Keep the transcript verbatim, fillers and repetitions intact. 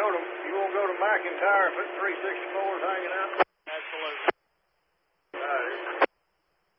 go to you won't go to McIntyre if it's three sixty-fours hanging out?